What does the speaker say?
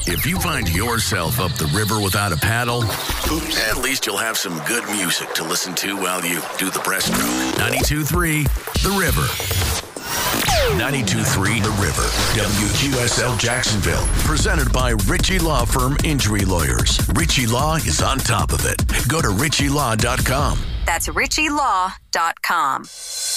If you find yourself up the river without a paddle, at least you'll have some good music to listen to while you do the breaststroke. 92.3 The River. 92.3 The River. WQSL Jacksonville. Presented by Ritchie Law Firm Injury Lawyers. Ritchie Law is on top of it. Go to ritchielaw.com. That's ritchielaw.com.